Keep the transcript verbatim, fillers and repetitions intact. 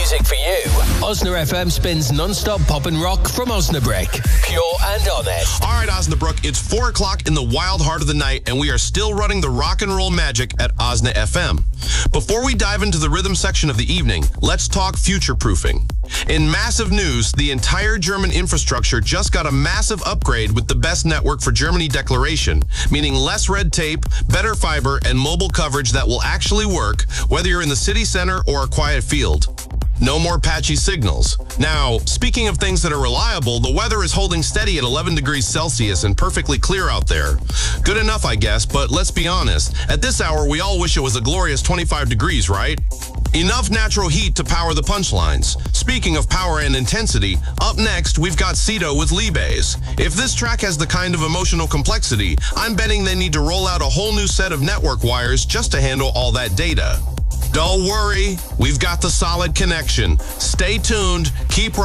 music for you. Osna F M spins non-stop pop and rock from Osnabrück. Pure and honest. All right, Osnabrück, it's four o'clock in the wild heart of the night, and we are still running the rock and roll magic at Osna F M. Before we dive into the rhythm section of the evening, let's talk future-proofing. In massive news, the entire German infrastructure just got a massive upgrade with the Best Network for Germany declaration, meaning less red tape, better fiber, and mobile coverage that will actually work, whether you're in the city center or a quiet field. No more patchy signals. Now, speaking of things that are reliable, the weather is holding steady at eleven degrees Celsius and perfectly clear out there. Good enough, I guess, but let's be honest. At this hour, we all wish it was a glorious twenty-five degrees, right? Enough natural heat to power the punchlines. Speaking of power and intensity, up next, we've got Cito with Liebes. If this track has the kind of emotional complexity, I'm betting they need to roll out a whole new set of network wires just to handle all that data. Don't worry, we've got the solid connection. Stay tuned, keep